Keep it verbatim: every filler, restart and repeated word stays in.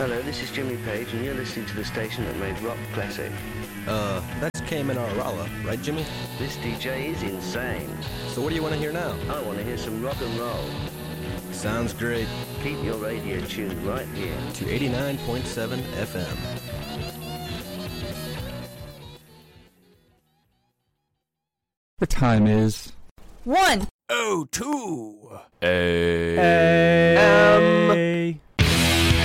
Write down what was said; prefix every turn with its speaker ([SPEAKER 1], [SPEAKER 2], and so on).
[SPEAKER 1] Hello, this is Jimmy Page, and you're listening to the station that made rock classic.
[SPEAKER 2] Uh, that's Cayman or Rala, right, Jimmy?
[SPEAKER 1] This D J is insane.
[SPEAKER 2] So what do you want to hear now?
[SPEAKER 1] I want to hear some rock and roll.
[SPEAKER 2] Sounds great.
[SPEAKER 1] Keep your radio tuned right here
[SPEAKER 2] to eighty-nine point seven F M.
[SPEAKER 3] The time is
[SPEAKER 4] one
[SPEAKER 2] oh two
[SPEAKER 3] A M